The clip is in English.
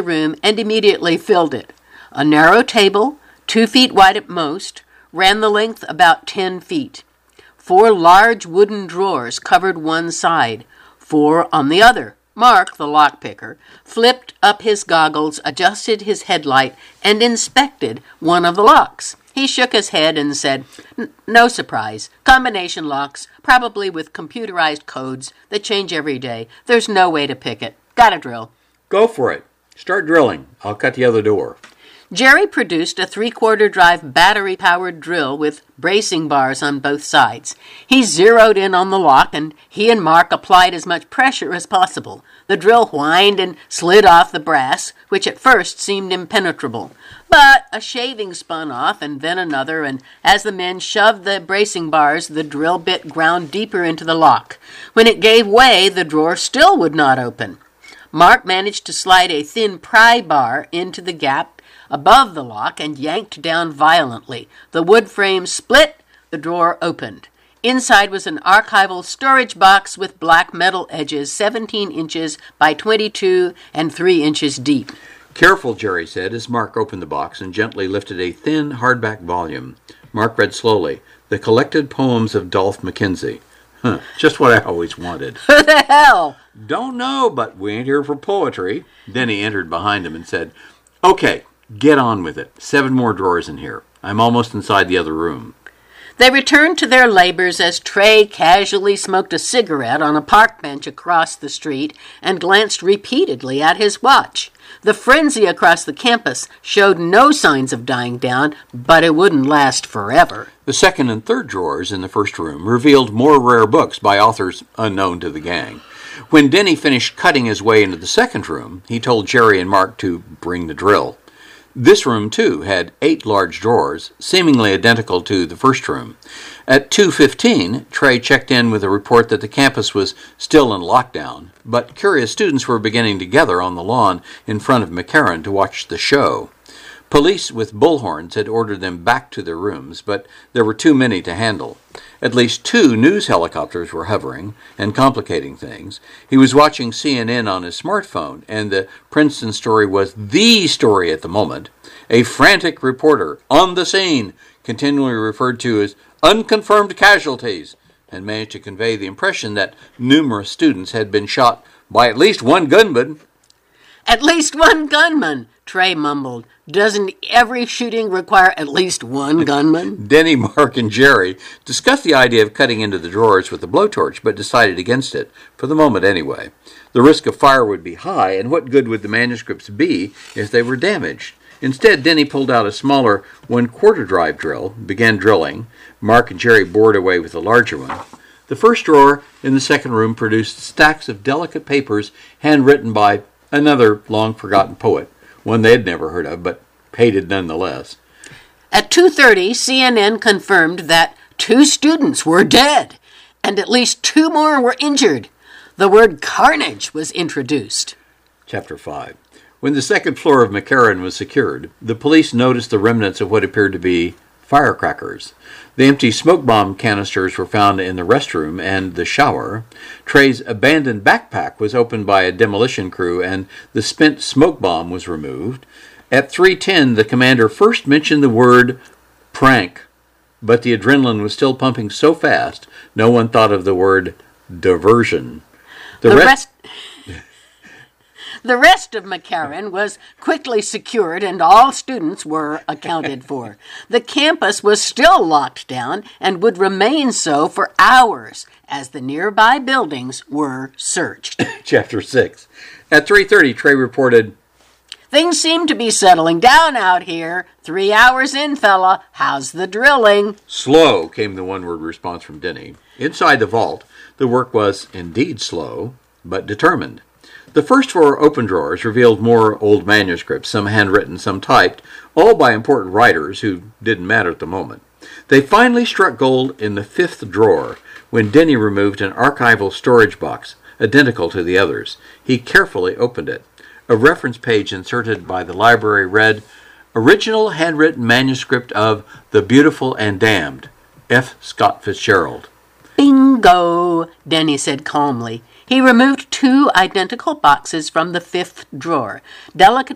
room and immediately filled it. A narrow table, 2 feet wide at most, ran the length about 10 feet. 4 large wooden drawers covered one side, 4 on the other. Mark, the lockpicker, flipped up his goggles, adjusted his headlight, and inspected one of the locks. He shook his head and said, "No surprise. Combination locks, probably with computerized codes that change every day. There's no way to pick it. Gotta drill." "Go for it. Start drilling. I'll cut the other door." Jerry produced a 3/4 drive battery-powered drill with bracing bars on both sides. He zeroed in on the lock, and he and Mark applied as much pressure as possible. The drill whined and slid off the brass, which at first seemed impenetrable. But a shaving spun off, and then another, and as the men shoved the bracing bars, the drill bit ground deeper into the lock. When it gave way, the drawer still would not open. Mark managed to slide a thin pry bar into the gap above the lock and yanked down violently. The wood frame split, the drawer opened. Inside was an archival storage box with black metal edges, 17 inches by 22 and 3 inches deep. "Careful," Jerry said as Mark opened the box and gently lifted a thin hardback volume. Mark read slowly, "The Collected Poems of Dolph Mackenzie." Just what I always wanted. Who the hell? "Don't know, but we ain't here for poetry." Then he entered behind him and said, "Okay, get on with it. 7 more drawers in here. I'm almost inside the other room." They returned to their labors as Trey casually smoked a cigarette on a park bench across the street and glanced repeatedly at his watch. The frenzy across the campus showed no signs of dying down, but it wouldn't last forever. The second and third drawers in the first room revealed more rare books by authors unknown to the gang. When Denny finished cutting his way into the second room, he told Jerry and Mark to bring the drill. This room, too, had 8 large drawers, seemingly identical to the first room. At 2:15, Trey checked in with a report that the campus was still in lockdown, but curious students were beginning to gather on the lawn in front of McCarran to watch the show. Police with bullhorns had ordered them back to their rooms, but there were too many to handle. At least 2 news helicopters were hovering and complicating things. He was watching CNN on his smartphone, and the Princeton story was the story at the moment. A frantic reporter on the scene, continually referred to as unconfirmed casualties, and managed to convey the impression that numerous students had been shot by at least one gunman. "At least one gunman," Trey mumbled. "Doesn't every shooting require at least one gunman?" Denny, Mark, and Jerry discussed the idea of cutting into the drawers with a blowtorch, but decided against it, for the moment anyway. The risk of fire would be high, and what good would the manuscripts be if they were damaged? Instead, Denny pulled out a smaller 1/4 drive drill, began drilling. Mark and Jerry bored away with the larger one. The first drawer in the second room produced stacks of delicate papers handwritten by another long-forgotten poet, one they had never heard of, but hated nonetheless. At 2:30, CNN confirmed that 2 students were dead, and at least 2 more were injured. The word carnage was introduced. Chapter 5. When the second floor of McCarran was secured, the police noticed the remnants of what appeared to be firecrackers. The empty smoke bomb canisters were found in the restroom and the shower. Trey's abandoned backpack was opened by a demolition crew, and the spent smoke bomb was removed. At 3:10, the commander first mentioned the word prank, but the adrenaline was still pumping so fast, no one thought of the word diversion. The rest of McCarran was quickly secured, and all students were accounted for. The campus was still locked down and would remain so for hours as the nearby buildings were searched. Chapter 6. At 3:30, Trey reported, "Things seem to be settling down out here. 3 hours in, fella. How's the drilling?" "Slow," came the one-word response from Denny. Inside the vault, the work was indeed slow, but determined. The first 4 open drawers revealed more old manuscripts, some handwritten, some typed, all by important writers who didn't matter at the moment. They finally struck gold in the 5th drawer, when Denny removed an archival storage box, identical to the others. He carefully opened it. A reference page inserted by the library read, "Original handwritten manuscript of The Beautiful and Damned, F. Scott Fitzgerald." "Bingo," Denny said calmly. He removed 2 identical boxes from the 5th drawer. Delicate